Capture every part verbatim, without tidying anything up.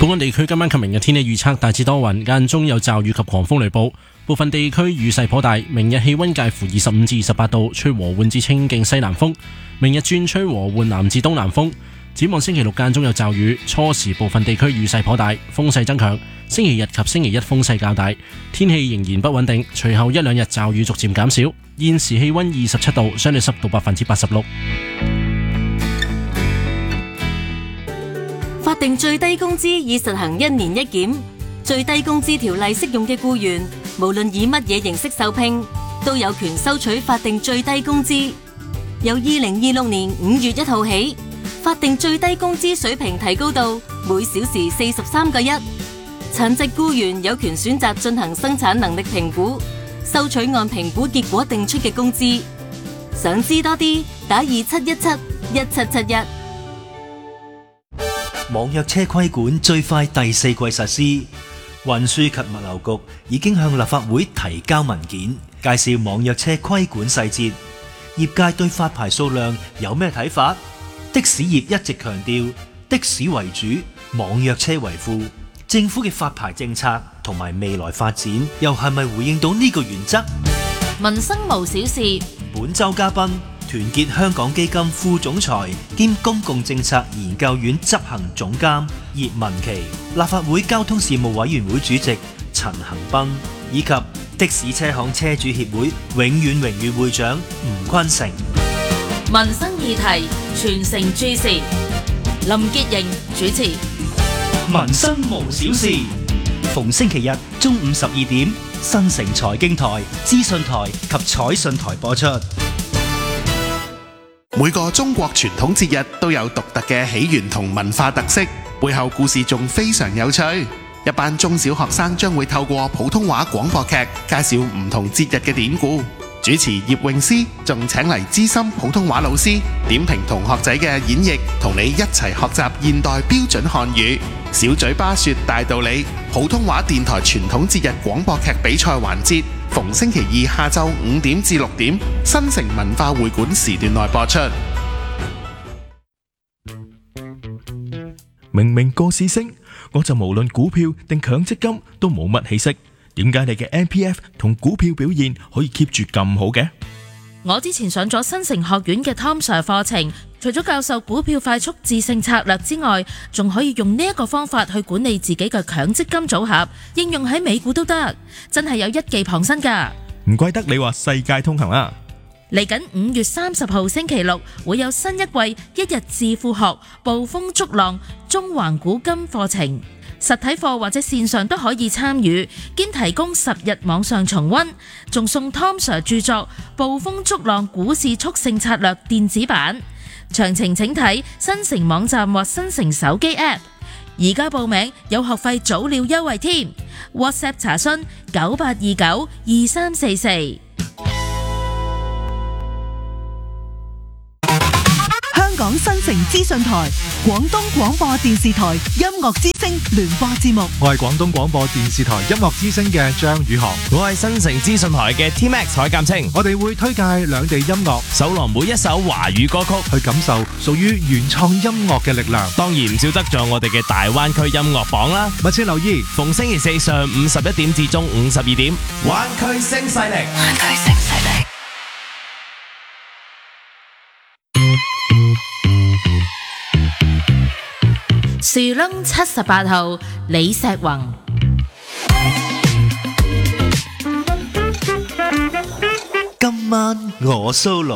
本港地區今晚及明日天氣預測大致多雲，間中有驟雨及狂風雷暴，部分地區雨勢頗大。明日氣溫介乎二十五至二十八度，吹和緩至清勁西南風。明日轉吹和緩南至東南風。展望星期六間中有驟雨，初時部分地區雨勢頗大，風勢增強。星期日及星期一風勢較大，天氣仍然不穩定。隨後一兩日驟雨逐漸減少。現時氣溫二十七度，相對濕度百分之八十六。 法定最低工資已實行一年一檢，最低工資條例適用嘅僱員，無論以乜嘢形式受聘，都有權收取法定最低工資。由二零二六年五月一號起，法定最低工資水平提高到每小時四十三個一。殘疾僱員有權選擇進行生產能力評估，收取按評估結果定出嘅工資。想知多啲，打二七一七一七七一。 網約車規管最快第四季實施，運輸及物流局已經向立法會提交文件，介紹網約車規管細節。業界對發牌數量有咩睇法？的士業一直強調的士為主，網約車為輔。政府嘅發牌政策同埋未來發展又係咪回應到呢個原則？ 民生無小事， 本周嘉賓團結香港基金副總裁兼公共政策研究院執行總監葉文琪，立法會交通事務委員會主席陳恒鑌，以及的士車行車主協會永遠榮譽會長吳坤成。 民生議題全城注視，林潔瑩主持。 民生無小事，逢星期日中午十二點，新城財經台、資訊台及彩訊台播出。 每個中國傳統節日都有獨特嘅起源同文化特色，背後故事仲非常有趣。一班中小學生將會透過普通話廣播劇介紹唔同節日嘅典故。主持葉詠詩仲請嚟資深普通話老師點評同學仔嘅演繹，同你一齊學習現代標準漢語。小嘴巴說大道理，普通話電台傳統節日廣播劇比賽環節，逢星期二下晝五點至六點，新城文化會館時段內播出。 明明個市升，我就無論股票定強積金都冇乜起色。點解你嘅 M P F 同股票表現可以 keep 住咁好嘅？ 我之前上咗新城學院嘅 Tom Sir 課程，除咗教授股票快速致勝策略之外，仲可以用呢一個方法去管理自己嘅強積金組合，應用喺美股都得，真係有一技傍身噶。 唔怪得你話世界通行啦！ 嚟緊五月三十號星期六會有新一季一日致富學暴風逐浪中環古今課程。實體課或者線上都可以參與，兼提供十日網上重溫，仲送 Tom Sir 著作《暴風逐浪股市速勝策略》電子版。詳情請睇新城網站或新城手機 App。而家報名有學費早鳥優惠添 ，WhatsApp 查詢九八二九二三四四。 香港新城資訊台、廣東廣播電視台音樂之聲聯播節目。 我係廣東廣播電視台音樂之聲嘅張宇航， 我係新城資訊台嘅 T Max 蔡鑑清。 我哋會推介兩地音樂， 搜羅每一首華語歌曲， 去感受屬於原創音樂嘅力量。 當然唔少得咗我哋嘅大灣區音樂榜啦。 密切留意， 逢星期四上午十一點至中午十二點，灣區聲勢力，灣區聲勢力。 樹窿七十八號李石宏， 今晚我 solo，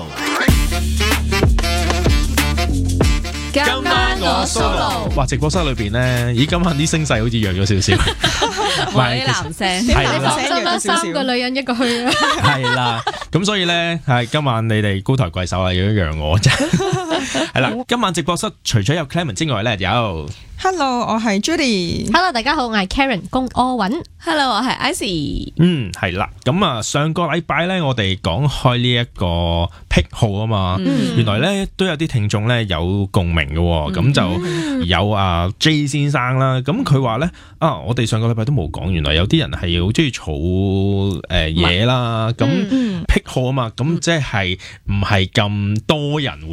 今晚我 solo。 哇！直播室裏邊咧，咦，今晚啲聲勢好似弱咗少少。 唔係啲男聲， 係啦， 得翻三個女人一個去啊。 係啦，咁所以咧，係今晚你哋高台貴手啊，要讓我啫。係啦，今晚直播室除咗有 Clement 之外咧，有 Hello， 我係 Judy。Hello， 大家好，我係 Karen 龔柯允。 Hello， 我係 Icy。 嗯，係啦，咁啊，上個禮拜咧，我哋講開呢一個癖好啊嘛，嗯、原來咧都有啲聽眾咧有共鳴嘅、哦，咁、嗯、就有啊 J 先生啦，咁佢話咧啊，我哋上個禮拜都冇講，原來有啲人係好中意儲誒嘢啦，咁癖好啊嘛，咁即係唔係咁多人會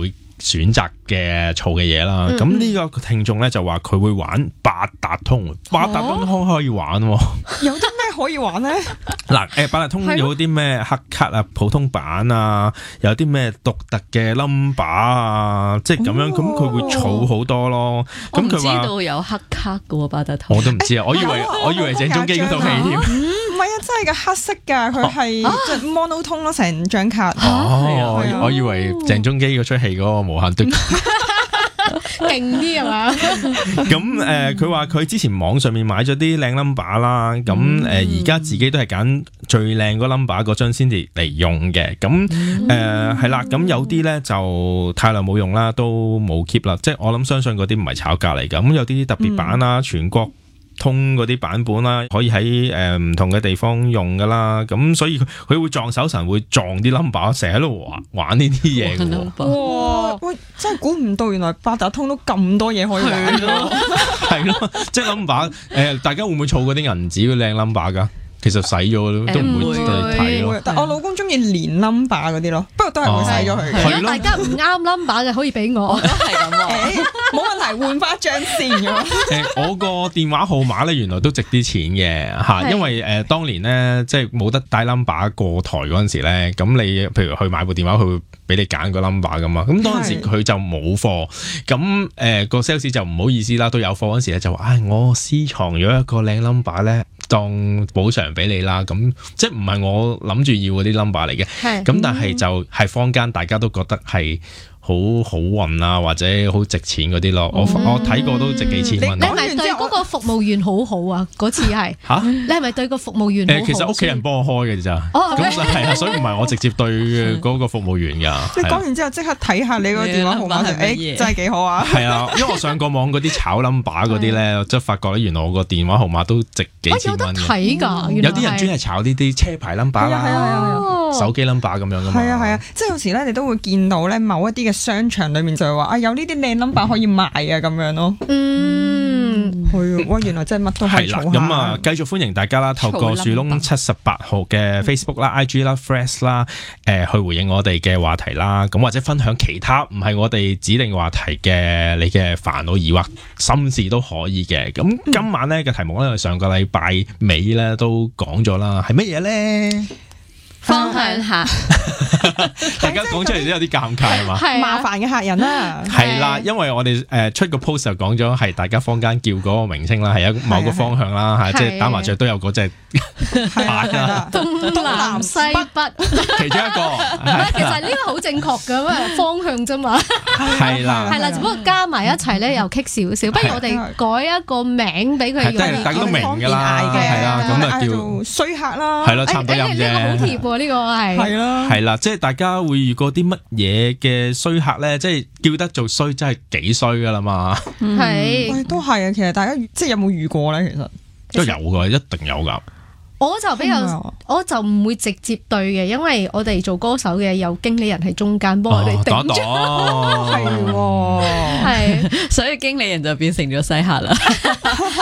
選擇嘅儲嘅嘢啦。咁呢、嗯、個聽眾咧就話佢會玩八達通，八達通可以玩喎。 有啲咩可以玩咧？ 嗱，誒八達通有啲咩黑卡啊、普通版啊，有啲咩獨特嘅 number 啊，即係咁樣，咁佢、哦、會儲好多咯。咁佢話知道有黑卡嘅喎，八達通。 我都唔知啊，我以為我以為鄭中基嗰套戲添。 唔係啊，真係嘅黑色㗎，佢係即係 monoton 咯，成張卡。 哦，我以為鄭中基嗰出戲嗰個無限對。 勁啲係嘛？ 咁誒，佢話佢之前網上面買咗啲靚 number 啦，咁誒而家自己都係揀最靚嗰 number 嗰張先至嚟用嘅。咁誒係啦，咁有啲咧就太耐冇用啦，都冇 keep 啦。即係我諗相信嗰啲唔係炒價嚟㗎。咁有啲特別版啦，嗯、全國通嗰啲版本啦，可以喺誒唔同嘅地方用噶啦，咁所以佢佢會撞手神，會撞啲 number， 成日喺度玩玩呢啲嘢嘅。 哇！喂，真係估唔到，原來八達通都咁多嘢可以玩咯。 係咯，即係 number 誒，大家會唔會儲嗰啲銀紙嘅靚 number 噶？其實洗咗都唔會睇咯。 但我老公中意連 number 嗰啲咯，不過都係會洗咗佢嘅。 如果大家唔啱 number 嘅，可以俾我。 都係咁啊，冇問題，換翻張先嘅。 誒，我個電話號碼咧，原來都值啲錢嘅嚇，因為誒當年咧，即係冇得帶 number 過台嗰陣時咧，咁你譬如去買部電話，佢會俾你揀個 number 噶嘛。咁當時佢就冇貨，咁誒個 sales 就唔好意思啦，都有貨嗰陣時咧就話：唉，我私藏咗一個靚 number 咧，當補償俾你啦。咁即係唔係我諗住要嗰啲 number 嚟嘅，咁但係就係坊間大家都覺得係好好運啊，或者好值錢嗰啲咯。我我睇過都值幾千蚊。 你係咪對嗰個服務員好好啊？嗰次係嚇，你係咪對個服務員好好？誒，其實屋企人幫我開嘅咋。哦，咁就係啊，所以唔係我直接對嗰個服務員㗎。 你講完之後即刻睇下你個電話號碼係誒，真係幾好啊！ 係啊，因為我上過網嗰啲炒 number 嗰啲咧，即係發覺咧，原來我個電話號碼都值幾千蚊。 有得睇㗎， 有啲人專係炒呢啲車牌 number 啦、手機 number 咁樣㗎嘛。 係啊係啊，即係有時咧，你都會見到咧某一啲嘅商場裏面就係話啊，有呢啲靚 number 可以賣啊咁樣咯。嗯，係啊，哇，原來真係乜都係。係啦，咁啊，繼續歡迎大家啦，透過樹窿七十八號嘅 Facebook 啦、I G 啦、Threads 啦，誒，去回應我哋嘅話題啦，咁或者分享其他唔係我哋指定話題嘅你嘅煩惱疑惑心事都可以嘅。咁今晚咧嘅題目咧，我哋上個禮拜尾咧都講咗啦，係乜嘢咧？ 方向客， 大家講出嚟都有啲尷尬係嘛？ 係麻煩嘅客人啦。 係啦，因為我哋誒出個 post 就講咗係大家坊間叫嗰個名稱啦，係一某個方向啦，係即係打麻雀都有嗰隻牌啦， 東南西北其中一個。 其實呢個好正確嘅，咩方向啫嘛。 係啦， 係啦，只不過加埋一齊咧又棘少少，不如我哋改一個名俾佢， 即係大家都明㗎啦，係啦，咁啊叫衰客啦， 係咯，差唔多音啫。 呢個係係啦， 係啦，即係大家會遇過啲乜嘢嘅衰客咧？即係叫得做衰，真係幾衰噶啦嘛。 係、 嗯，都係啊。其實大家即係有冇遇過咧？其實都有噶，一定有噶。 我就比較，我就唔會直接對嘅，因為我哋做歌手嘅有經理人喺中間幫我哋頂住， 係喎， 係， 所以經理人就變成咗西客啦。